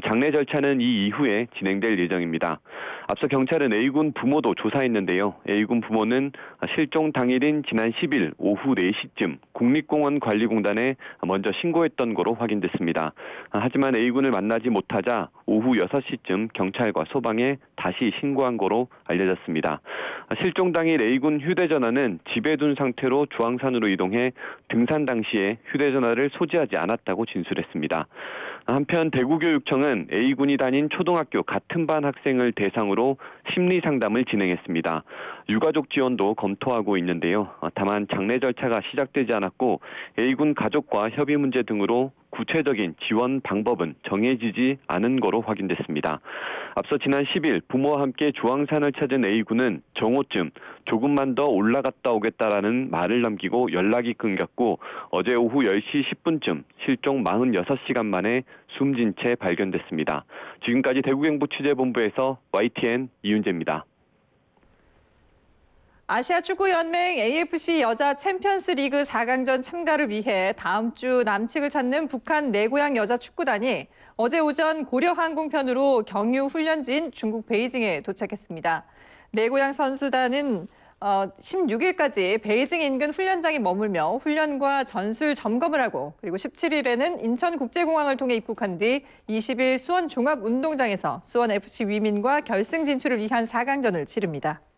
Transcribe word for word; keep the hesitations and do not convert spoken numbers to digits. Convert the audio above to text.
장례 절차는 이 이후에 진행될 예정입니다. 앞서 경찰은 A군 부모도 조사했는데요. A군 부모는 실종 당일인 지난 십일 오후 네 시쯤 국립공원관리공단에 먼저 신고했던 거로 확인됐습니다. 하지만 A군을 만나지 못하자 오후 여섯 시쯤 경찰과 소방에 다시 신고한 거로 알려졌습니다. 실종 당일 A군 휴대전화는 집에 둔 상태로 주황산으로 이동해 등산 당시에 휴대전화를 소지하지 않았다고 진술했습니다. 한편 대구교육청은 A군이 다닌 초등학교 같은 반 학생을 대상으로 심리 상담을 진행했습니다. 유가족 지원도 검토하고 있는데요. 다만 장례 절차가 시작되지 않았고 A군 가족과 협의 문제 등으로 구체적인 지원 방법은 정해지지 않은 거로 확인됐습니다. 앞서 지난 십일 부모와 함께 주황산을 찾은 A군은 정오쯤 조금만 더 올라갔다 오겠다라는 말을 남기고 연락이 끊겼고 어제 오후 열 시 십 분쯤 실종 사십육 시간 만에 숨진 채 발견됐습니다. 지금까지 대구경북 취재본부에서 와이티엔 이윤재입니다. 아시아축구연맹 에이에프씨 여자 챔피언스리그 사 강전 참가를 위해 다음 주 남측을 찾는 북한 내 고향 여자 축구단이 어제 오전 고려항공편으로 경유 훈련지인 중국 베이징에 도착했습니다. 내 고향 선수단은 십육 일까지 베이징 인근 훈련장에 머물며 훈련과 전술 점검을 하고 그리고 십칠 일에는 인천국제공항을 통해 입국한 뒤 이십 일 수원 종합운동장에서 수원에프씨 위민과 결승 진출을 위한 사 강전을 치릅니다.